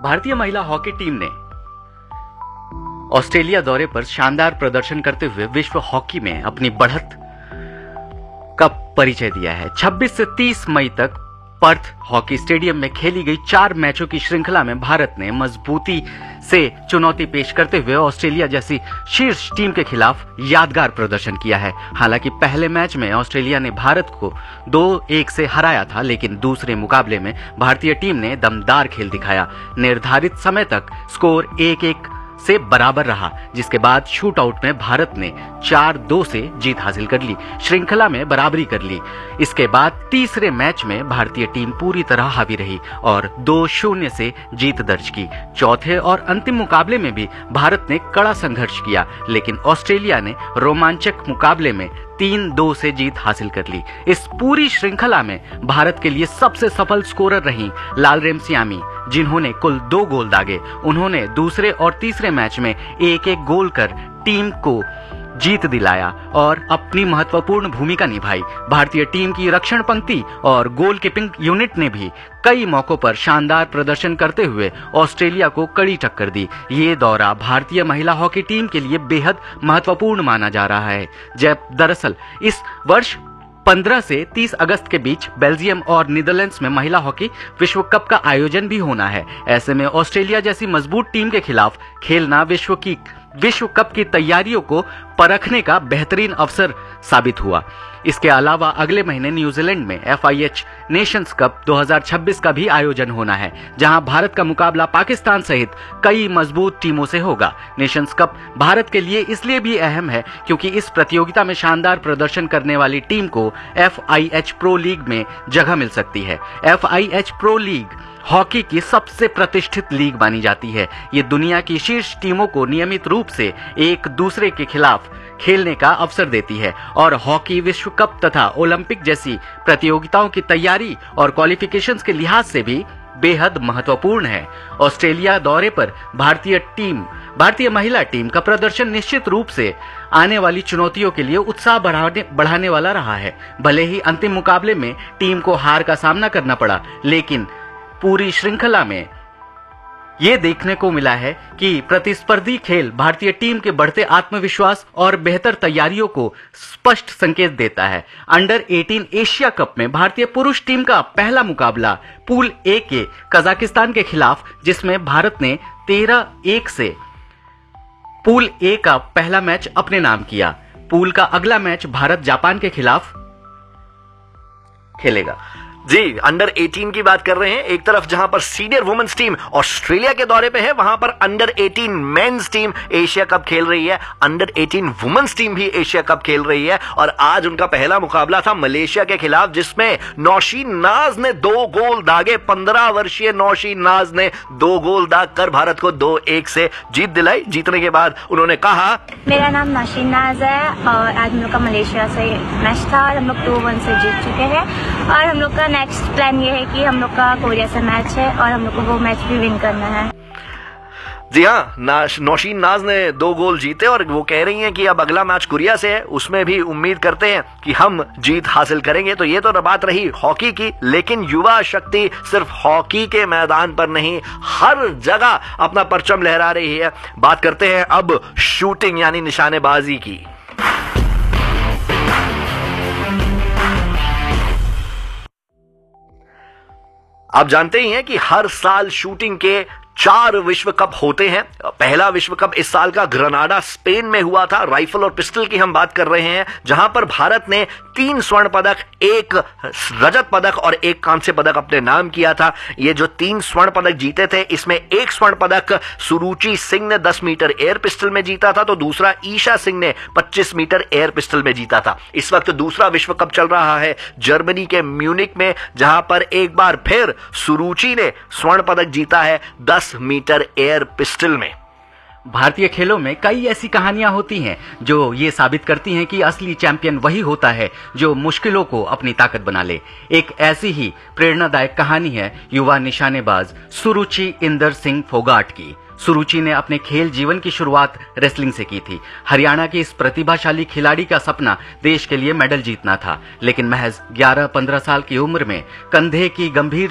भारतीय महिला hockey team ने ऑस्ट्रेलिया दौरे पर शानदार प्रदर्शन करते हुए विश्व हॉकी में अपनी बढ़त का परिचय दिया है। 26 से 30 मई तक पर्थ हॉकी स्टेडियम में खेली गई 4 मैचों की श्रृंखला में भारत ने मजबूती से चुनौती पेश करते हुए ऑस्ट्रेलिया जैसी शीर्ष टीम के खिलाफ यादगार प्रदर्शन किया है। हालांकि पहले मैच में ऑस्ट्रेलिया ने भारत को 2-1 से हराया था, लेकिन दूसरे मुकाबले में भारतीय टीम ने दमदार खेल दिखाया। निर्धारित समय तक स्कोर 1-1 से बराबर रहा, जिसके बाद शूट आउट में भारत ने 4-2 से जीत हासिल कर ली, श्रृंखला में बराबरी कर ली। इसके बाद तीसरे मैच में भारतीय टीम पूरी तरह हावी रही और 2-0 से जीत दर्ज की। चौथे और अंतिम मुकाबले में भी भारत ने कड़ा संघर्ष किया, लेकिन ऑस्ट्रेलिया ने रोमांचक मुकाबले में 3-2 से जीत हासिल कर ली। इस पूरी श्रृंखला में भारत के लिए सबसे सफल स्कोरर रही लालरेमसियामी, जिन्होंने कुल 2 गोल दागे। उन्होंने दूसरे और तीसरे मैच में 1-1 गोल कर टीम को जीत दिलाया और अपनी महत्वपूर्ण भूमिका निभाई। भारतीय टीम की रक्षण पंक्ति और गोल कीपिंग यूनिट ने भी कई मौकों पर शानदार प्रदर्शन करते हुए ऑस्ट्रेलिया को कड़ी टक्कर दी। ये दौरा भारतीय महिला हॉकी टीम के लिए बेहद महत्वपूर्ण माना जा रहा है। जब दरअसल इस वर्ष 15 से 30 अगस्त के बीच बेल्जियम और नीदरलैंड्स में महिला हॉकी विश्व कप का आयोजन भी होना है। ऐसे में ऑस्ट्रेलिया जैसी मजबूत टीम के खिलाफ खेलना विश्व कप की तैयारियों को परखने का बेहतरीन अवसर साबित हुआ। इसके अलावा अगले महीने न्यूजीलैंड में FIH नेशंस कप 2026 का भी आयोजन होना है, जहां भारत का मुकाबला पाकिस्तान सहित कई मजबूत टीमों से होगा। नेशंस कप भारत के लिए इसलिए भी अहम है क्योंकि इस प्रतियोगिता में शानदार प्रदर्शन करने वाली टीम को FIH प्रो लीग में जगह मिल सकती है। FIH प्रो लीग हॉकी की सबसे प्रतिष्ठित लीग मानी जाती है। ये दुनिया की शीर्ष टीमों को नियमित रूप से एक दूसरे के खिलाफ खेलने का अवसर देती है और हॉकी विश्व कप तथा ओलंपिक जैसी प्रतियोगिताओं की तैयारी और क्वालिफिकेशंस के लिहाज से भी बेहद महत्वपूर्ण है। ऑस्ट्रेलिया दौरे पर भारतीय महिला टीम का प्रदर्शन निश्चित रूप से आने वाली चुनौतियों के लिए उत्साह बढ़ाने वाला रहा है। भले ही अंतिम मुकाबले में टीम को हार का सामना करना पड़ा, लेकिन पूरी श्रृंखला में ये देखने को मिला है कि प्रतिस्पर्धी खेल भारतीय टीम के बढ़ते आत्मविश्वास और बेहतर तैयारियों को स्पष्ट संकेत देता है। अंडर 18 एशिया कप में भारतीय पुरुष टीम का पहला मुकाबला पूल ए के कजाकिस्तान के खिलाफ, जिसमें भारत ने 13-1 से पूल ए का पहला मैच अपने नाम किया। पूल का अगला मैच भारत जापान के खिलाफ खेलेगा। जी, अंडर 18 की बात कर रहे हैं। एक तरफ जहां पर सीनियर वुमेन्स टीम ऑस्ट्रेलिया के दौरे पे है, वहां पर under 18 men's team Asia cup खेल रही है। अंडर 18 वुमेन्स टीम भी एशिया कप खेल रही है और आज उनका पहला मुकाबला था मलेशिया के खिलाफ, जिसमें नौशीन नाज ने 2 गोल दागे। 15 वर्षीय नौशीन नाज ने 2 गोल दाग कर भारत को 2-1 से जीत दिलाई। जीतने के बाद उन्होंने कहा, मेरा नाम नौशीन नाज है और आज हम लोग का मलेशिया से मैच था और हम लोग 2-1 से जीत चुके हैं और हम लोग का नेक्स्ट प्लान ये है कि हम लोग का कोरिया से मैच है और हम लोग को वो मैच भी विन करना है। जी हाँ, नौशीन नाज ने 2 गोल जीते और वो कह रही हैं कि अब अगला मैच कोरिया से है, उसमें भी उम्मीद करते हैं कि हम जीत हासिल करेंगे। तो ये तो बात रही हॉकी की, लेकिन युवा शक्ति सिर्फ हॉकी के मैदान पर नहीं, हर जगह अपना परचम लहरा रही है। बात करते हैं अब शूटिंग यानी निशानेबाजी की। आप जानते ही हैं कि हर साल शूटिंग के 4 विश्व कप होते हैं। पहला विश्व कप इस साल का ग्रेनाडा स्पेन में हुआ था। राइफल और पिस्टल की हम बात कर रहे हैं, जहां पर भारत ने 3 स्वर्ण पदक, 1 रजत पदक और 1 कांस्य पदक अपने नाम किया था। ये जो 3 स्वर्ण पदक जीते थे, इसमें 1 स्वर्ण पदक सुरुचि सिंह ने 10 मीटर एयर पिस्टल में जीता था, तो दूसरा ईशा सिंह ने 25 मीटर एयर पिस्टल में जीता था। इस वक्त दूसरा विश्व कप चल रहा है जर्मनी के म्यूनिक में, जहां पर एक बार फिर सुरुचि ने स्वर्ण पदक जीता है 10 मीटर एयर पिस्टल में। भारतीय खेलों में कई ऐसी कहानियां होती हैं जो ये साबित करती हैं कि असली चैंपियन वही होता है जो मुश्किलों को अपनी ताकत बना ले। एक ऐसी ही प्रेरणादायक कहानी है युवा निशानेबाज सुरुचि इंदर सिंह फोगाट की। सुरुचि ने अपने खेल जीवन की शुरुआत रेसलिंग से की थी। हरियाणा की इस प्रतिभाशाली खिलाड़ी का सपना देश के लिए मेडल जीतना था, लेकिन महज 11-15 साल की उम्र में कंधे की गंभीर